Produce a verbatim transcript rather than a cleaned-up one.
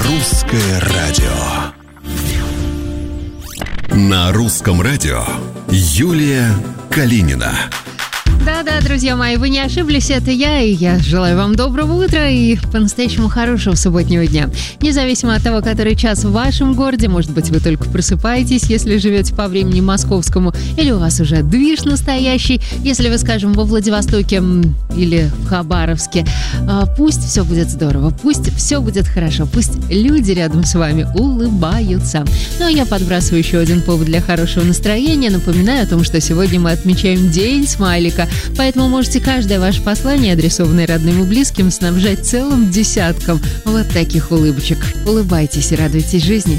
Русское радио. На русском радио Юлия Калинина. Да-да, друзья мои, вы не ошиблись, это я, и я желаю вам доброго утра и по-настоящему хорошего субботнего дня. Независимо от того, который час в вашем городе, может быть, вы только просыпаетесь, если живете по времени московскому, или у вас уже движ настоящий, если вы, скажем, во Владивостоке или в Хабаровске. Пусть все будет здорово, пусть все будет хорошо, пусть люди рядом с вами улыбаются. Ну а я подбрасываю еще один повод для хорошего настроения, напоминаю о том, что сегодня мы отмечаем День смайлика. Поэтому можете каждое ваше послание, адресованное родным и близким, снабжать целым десятком вот таких улыбочек. Улыбайтесь и радуйтесь жизни.